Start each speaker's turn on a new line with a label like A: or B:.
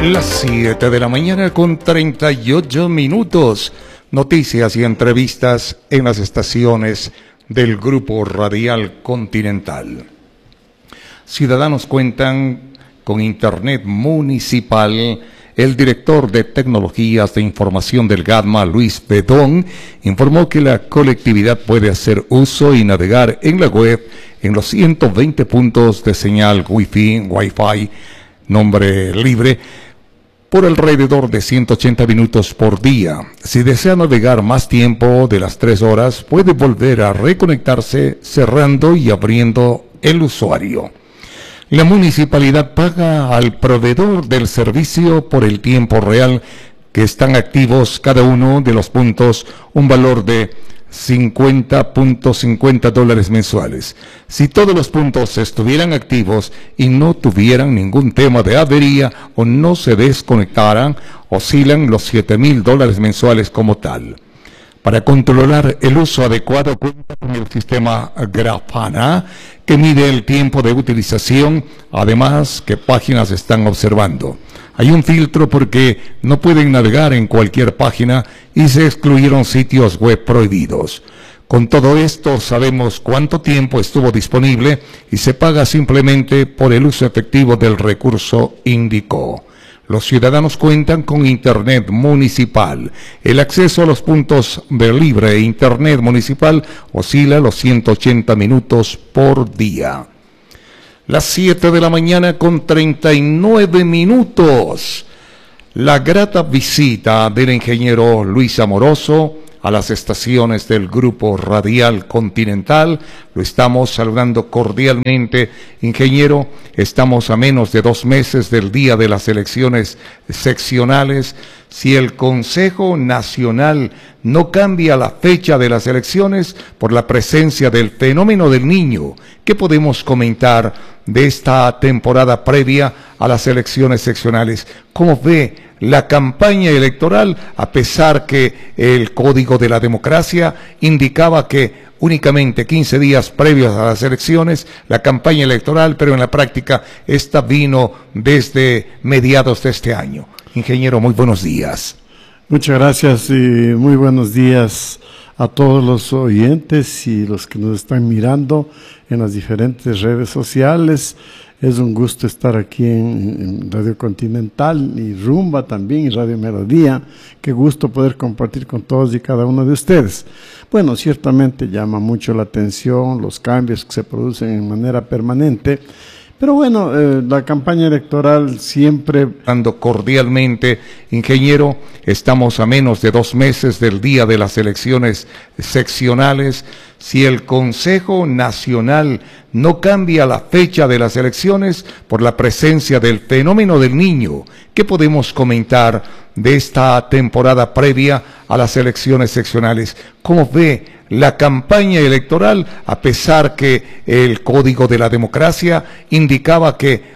A: Las 7 de la mañana con 38 minutos. Noticias y entrevistas en las estaciones del Grupo Radial Continental. Ciudadanos cuentan con Internet municipal. El director de Tecnologías de Información del GADMA, Luis Bedón, informó que la colectividad puede hacer uso y navegar en la web en los 120 puntos de señal Wi-Fi, nombre libre, por alrededor de 180 minutos por día. Si desea navegar más tiempo de las 3 horas, puede volver a reconectarse cerrando y abriendo el usuario. La municipalidad paga al proveedor del servicio por el tiempo real que están activos cada uno de los puntos, un valor de $50.50 mensuales. Si todos los puntos estuvieran activos y no tuvieran ningún tema de avería o no se desconectaran, oscilan los $7.000 mensuales como tal. Para controlar el uso adecuado cuenta con el sistema Grafana, que mide el tiempo de utilización, además qué páginas están observando. Hay un filtro porque no pueden navegar en cualquier página y se excluyeron sitios web prohibidos. Con todo esto sabemos cuánto tiempo estuvo disponible y se paga simplemente por el uso efectivo del recurso, indicó. Los ciudadanos cuentan con Internet municipal. El acceso a los puntos de libre Internet municipal oscila los 180 minutos por día. Las 7 de la mañana con 39 minutos. La grata visita del ingeniero Luis Amoroso a las estaciones del Grupo Radial Continental. Lo estamos saludando cordialmente. Ingeniero, estamos a menos de 2 meses del día de las elecciones seccionales. Si el Consejo Nacional no cambia la fecha de las elecciones por la presencia del fenómeno del Niño, ¿qué podemos comentar de esta temporada previa a las elecciones seccionales? ¿Cómo ve la campaña electoral, a pesar que el Código de la Democracia indicaba que únicamente 15 días previos a las elecciones, la campaña electoral, pero en la práctica esta vino desde mediados de este año? Ingeniero, muy buenos días.
B: Muchas gracias y muy buenos días a todos los oyentes y los que nos están mirando en las diferentes redes sociales. Es un gusto estar aquí en Radio Continental y Rumba también, y Radio Melodía. Qué gusto poder compartir con todos y cada uno de ustedes. Bueno, ciertamente llama mucho la atención los cambios que se producen en manera permanente. Pero bueno, la campaña electoral siempre...
A: Dando cordialmente, ingeniero, estamos a menos de 2 meses del día de las elecciones seccionales. Si el Consejo Nacional no cambia la fecha de las elecciones por la presencia del fenómeno del Niño, ¿qué podemos comentar de esta temporada previa a las elecciones seccionales? ¿Cómo ve la campaña electoral, a pesar que el Código de la Democracia indicaba que